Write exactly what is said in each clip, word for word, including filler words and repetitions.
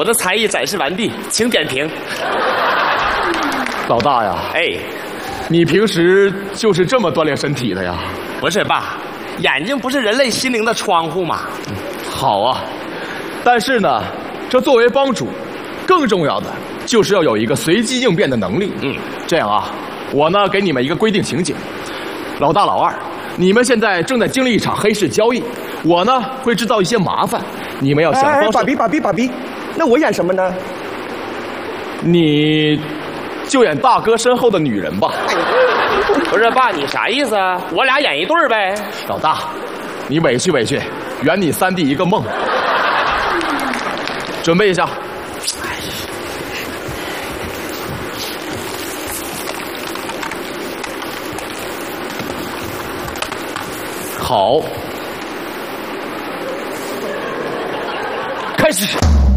我的才艺展示完毕，请点评。 老大呀， 哎， 你平时就是这么锻炼身体的呀？ 不是爸，眼睛不是人类心灵的窗户吗？ 好啊，但是呢，这作为帮主，更重要的就是要有一个随机应变的能力。 嗯， 这样啊，我呢给你们一个规定情景：老大、老二，你们现在正在经历一场黑市交易，我呢会制造一些麻烦，你们要想方设。 爸比爸比爸比，那我演什么呢？ 你就演大哥身后的女人吧。 不是爸，你啥意思啊？我俩演一对儿呗。 老大，你委屈委屈，圆你三弟一个梦。准备一下。好，开始。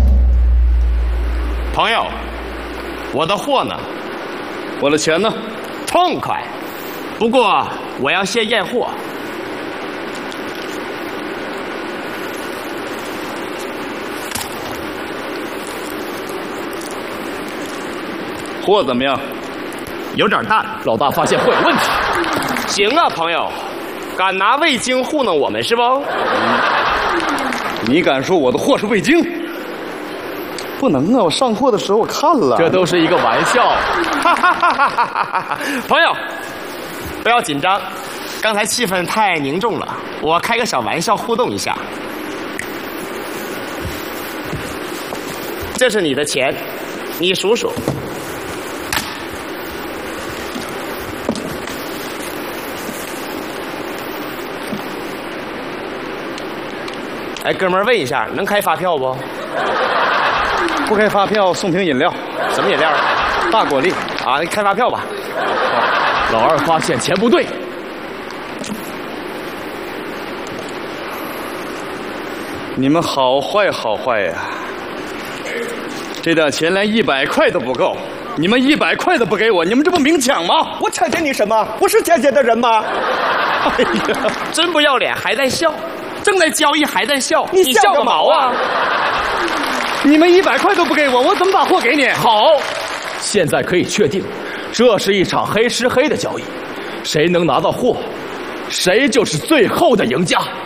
朋友，我的货呢？ 我的钱呢？ 痛快。不过我要先验货。 货怎么样？ 有点淡。 老大发现货有问题。 行啊，朋友，敢拿味精糊弄我们是不？ 你敢说我的货是味精？不能啊！我上货的时候我看了。 这都是一个玩笑。 哈哈哈哈哈哈！朋友，不要紧张，刚才气氛太凝重了，我开个小玩笑互动一下。这是你的钱，你数数。哎，哥们儿，问一下，能开发票不？ 不开发票送瓶饮料。 什么饮料？ 大果粒啊，开发票吧。 老二发现钱不对。 你们好坏好坏呀！这点钱连一百块都不够，你们一百块都不给我，你们这不明抢吗？ 我抢劫你什么？不是捡劫的人吗？ 哎呀，真不要脸，还在笑。正在交易还在笑， 你笑个毛啊！ 你们一百块都不给我，我怎么把货给你？ 好，现在可以确定，这是一场黑吃黑的交易，谁能拿到货，谁就是最后的赢家。